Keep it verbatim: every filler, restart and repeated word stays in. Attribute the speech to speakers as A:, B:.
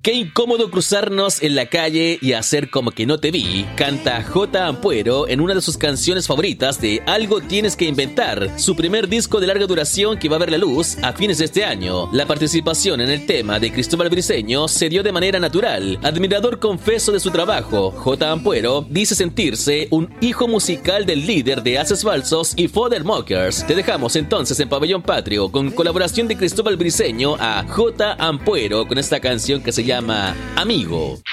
A: Qué incómodo cruzarnos en la calle y hacer como que no te vi, canta J. Ampuero en una de sus canciones favoritas de Algo Tienes que Inventar, su primer disco de larga duración que va a ver la luz a fines de este año. La participación en el tema de Cristóbal Briceño se dio de manera natural. Admirador confeso de su trabajo, J. Ampuero dice sentirse un hijo musical del líder de Haces Falsos y Fodder Mockers. Te dejamos entonces en Pabellón Patrio con colaboración de Cristóbal Briceño a J. Ampuero con esta canción que se llama Amigo.